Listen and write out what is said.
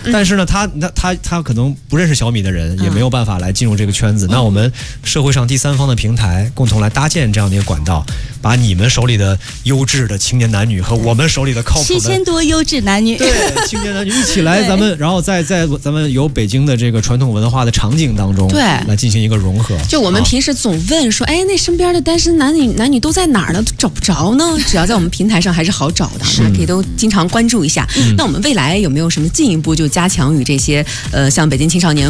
但是呢，他可能不认识小米的人，也没有办法来进入这个圈子。那我们社会上第三方的平台共同来搭建这样的一个管道，把你们手里的优质的青年男女和我们手里的靠谱的 7000多优质男女， 对青年男女一起来，咱们然后在咱们有北京的这个传统文化的场景当中， 对， 来进行一个融合。 就我们平时总问说，哎，那身边的单身男女都在哪儿呢？都找不着呢。只要在我们平台上还是好找的，大家可以都经常关注一下。那我们未来有没有什么进一步就加强与这些像北京青少年